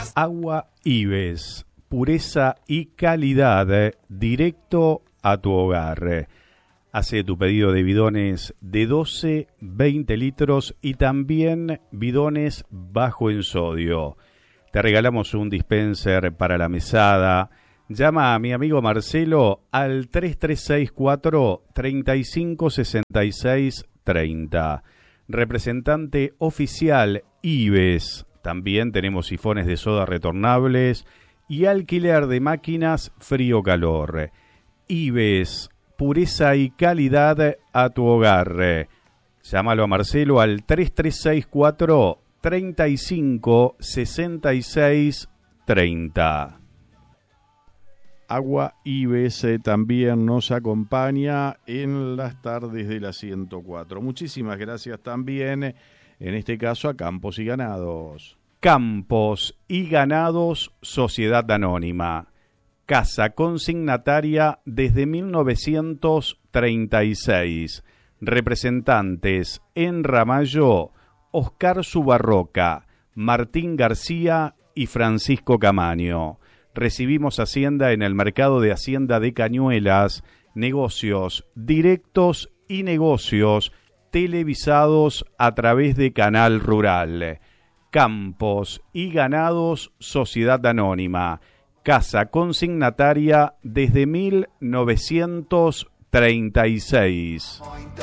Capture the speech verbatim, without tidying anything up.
Agua Ives, pureza y calidad eh, directo a tu hogar. Hace tu pedido de bidones de doce, veinte litros y también bidones bajo en sodio. Te regalamos un dispenser para la mesada. Llama a mi amigo Marcelo al tres tres seis cuatro, tres cinco seis seis tres cero. Representante oficial Ives. También tenemos sifones de soda retornables y alquiler de máquinas frío-calor. Ives, pureza y calidad a tu hogar. Llámalo a Marcelo al tres tres seis cuatro, tres cinco seis seis tres cero. Agua Ives también nos acompaña en las tardes de la ciento cuatro. Muchísimas gracias también, en este caso, a Campos y Ganados. Campos y Ganados, Sociedad Anónima. Casa consignataria desde mil novecientos treinta y seis. Representantes en Ramallo, Oscar Subarroca, Martín García y Francisco Camaño. Recibimos Hacienda en el mercado de Hacienda de Cañuelas, negocios directos y negocios televisados a través de Canal Rural. Campos y Ganados, Sociedad Anónima. Casa consignataria desde mil novecientos treinta y seis.